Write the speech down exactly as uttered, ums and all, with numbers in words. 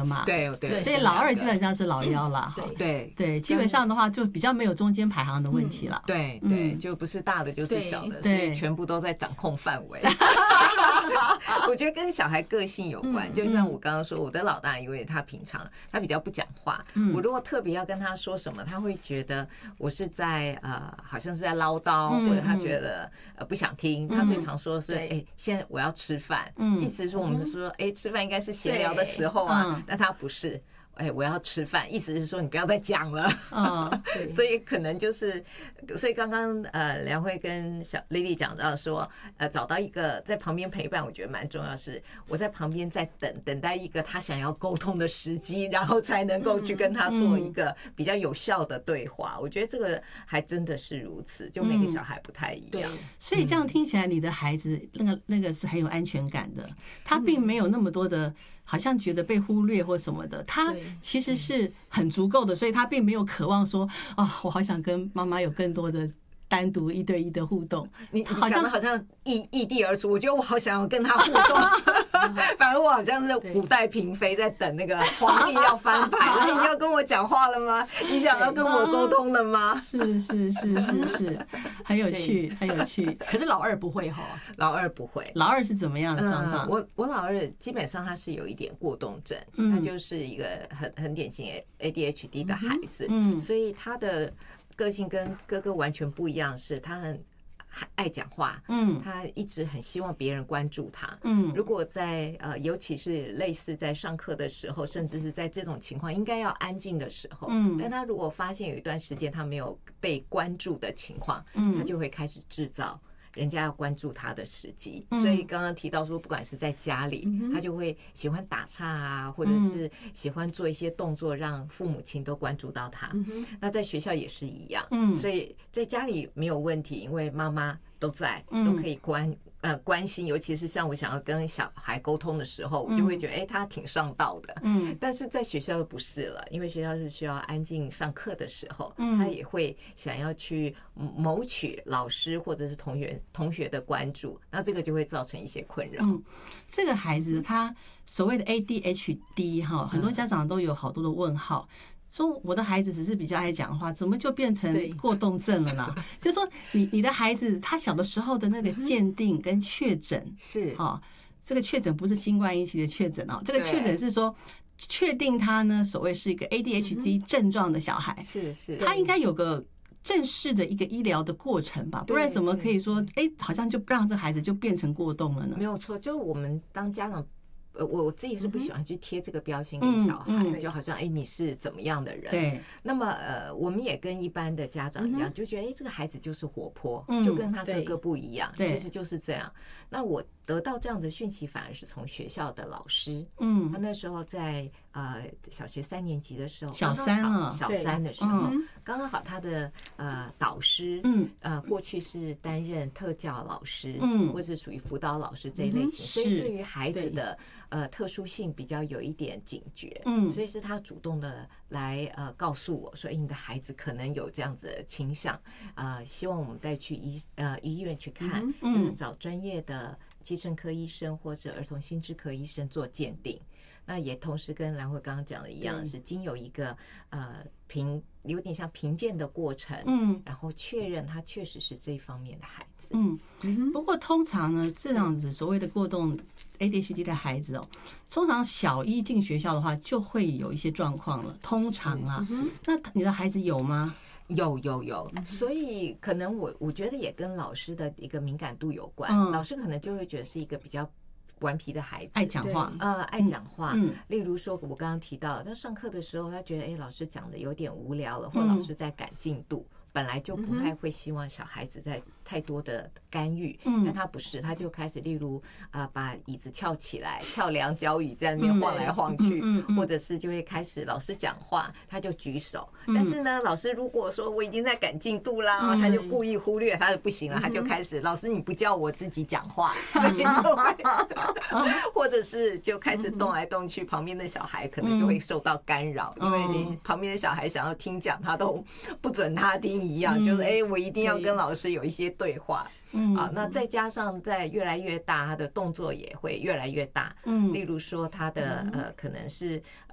个嘛， 对对， 所以老二基本上是老幺了。 对对，基本上的话就比较没有中间排行的问题了。 对对，就不是大的就是小的，所以全部都在掌控范围。我觉得跟小孩个性有关，就像我刚刚说，我的老大因为他平常他比较不讲话，我如果特别要跟他说什么，他会觉得我是在呃好像是在唠叨，或者他觉得呃不想听。他最常说的是哎，现在我要吃饭，意思是说我们说哎吃饭应该是闲聊的时候啊，但他不是。哎，我要吃饭，意思是说你不要再讲了。嗯，所以可能就是，所以刚刚呃梁慧跟小 Lily 讲到说，呃，找到一个在旁边陪伴，我觉得蛮重要。是我在旁边在等等待一个他想要沟通的时机，然后才能够去跟他做一个比较有效的对话。我觉得这个还真的是如此，就每个小孩不太一样。 所以这样听起来，你的孩子那个那个是很有安全感的，他并没有那么多的。好像觉得被忽略或什么的，他其实是很足够的，所以他并没有渴望说啊、哦，我好想跟妈妈有更多的单独一对一的互动。 你你讲的好像异异地而处，我觉得我好想要跟他互动，反而我好像是古代嫔妃在等那个皇帝要翻牌了，你要跟我讲话了吗？你想要跟我沟通了吗？ 是是是是是，很有趣，很有趣。 可是老二不会哈， 老二不会。 老二是怎么样的状况？ 我我老二基本上他是有一点过动症，他就是一个很很典型 A D H D 的孩子，嗯，所以他的个性跟哥哥完全不一样，是他很爱讲话，嗯，他一直很希望别人关注他，嗯，如果在呃，尤其是类似在上课的时候，甚至是在这种情况应该要安静的时候，嗯，但他如果发现有一段时间他没有被关注的情况，嗯，他就会开始制造人家要关注他的时机，所以刚刚提到说，不管是在家里，他就会喜欢打岔啊，或者是喜欢做一些动作，让父母亲都关注到他。那在学校也是一样，所以在家里没有问题，因为妈妈都在，都可以关。呃，关心，尤其是像我想要跟小孩沟通的时候，我就会觉得，哎、欸，他挺上道的。嗯，但是在学校就不是了，因为学校是需要安静上课的时候，嗯，他也会想要去谋取老师或者是同学同学的关注，那这个就会造成一些困扰。 嗯，这个孩子他所谓的 A D H D 哈，很多家长都有好多的问号。说我的孩子只是比较爱讲话，怎么就变成过动症了呢？就说你你的孩子他小的时候的那个鉴定跟确诊是啊，这个确诊不是新冠疫情的确诊啊，这个确诊是说确定他呢所谓是一个 A D H D 症状的小孩， 是是， 他应该有个正式的一个医疗的过程吧，不然怎么可以说哎，好像就让这孩子就变成过动了呢？ 没有错，就是我们当家长。呃，我我自己是不喜欢去贴这个标签给小孩，嗯嗯、就好像哎、欸、你是怎么样的人？ 对。 那么呃，我们也跟一般的家长一样，就觉得哎、欸、这个孩子就是活泼，嗯、就跟他哥哥不一样，其实就是这样。那我得到这样的讯息，反而是从学校的老师，嗯，他那时候在呃小学三年级的时候， 小三啊， 小三的时候，刚刚好他的呃导师，嗯，呃过去是担任特教老师，嗯，或者属于辅导老师这一类型，所以对于孩子的呃特殊性比较有一点警觉，嗯，所以是他主动的来呃告诉我说，哎，你的孩子可能有这样子的倾向，呃，希望我们带去医呃医院去看，就是找专业的精神科医生或者儿童心智科医生做鉴定。那也同时跟兰慧刚刚讲的一样，是经有一个呃评有点像评鉴的过程，嗯，然后确认他确实是这一方面的孩子， 嗯，不过通常呢，这样子所谓的过动 A D H D 的孩子哦，通常小一进学校的话就会有一些状况了，通常啊，那你的孩子有吗？ 有有有，所以可能我我觉得也跟老师的一个敏感度有关，嗯、老师可能就会觉得是一个比较顽皮的孩子， 爱讲话， 呃，爱讲话。嗯，例如说，我刚刚提到，他上课的时候，他觉得，哎，老师讲的有点无聊了，或老师在赶进度，本来就不太会希望小孩子在太多的干预，嗯，但他不是，他就开始，例如啊、呃，把椅子翘起来，翘两脚椅在那边晃来晃去，嗯嗯嗯、或者是就会开始老师讲话，他就举手，嗯、但是呢，老师如果说我已经在赶进度啦，嗯、他就故意忽略，他就不行了，他就开始，老师你不叫我自己讲话，所以就会，或者是就开始动来动去，旁边的小孩可能就会受到干扰，因为连旁边的小孩想要听讲，他都不准他听一样，就是哎、欸，我一定要跟老师有一些对话。嗯，啊，那再加上在越来越大，他的动作也会越来越大。嗯，例如说他的呃，可能是